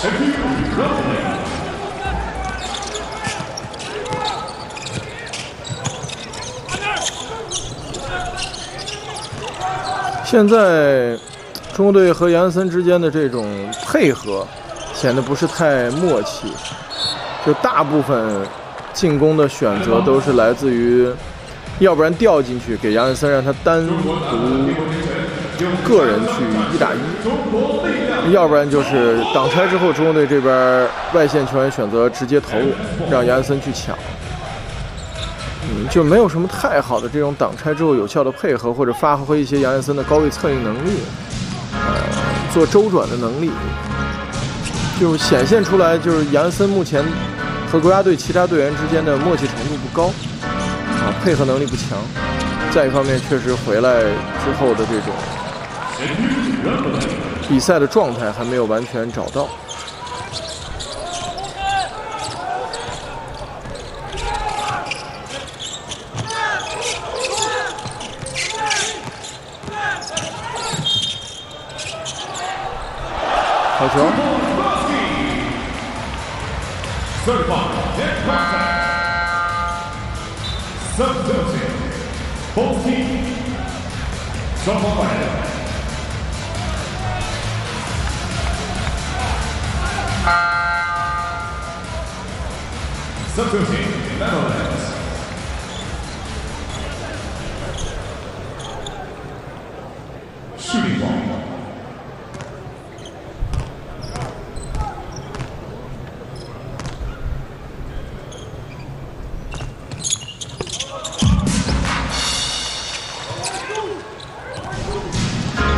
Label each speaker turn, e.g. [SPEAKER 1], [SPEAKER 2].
[SPEAKER 1] 现在中国队和杨安森之间的这种配合显得不是太默契，就大部分进攻的选择都是来自于，要不然掉进去给杨安森让他单独个人去1打1，要不然就是挡拆之后中国队这边外线球员选择直接投入，让杨安森去抢。就没有什么太好的这种挡拆之后有效的配合，或者发挥一些杨安森的高位策应能力，做周转的能力，就显现出来，就是杨安森目前和国家队其他队员之间的默契程度不高，配合能力不强。再一方面，确实回来之后的这种比赛的状态还没有完全找到。好球！
[SPEAKER 2] Substituting Netherlands.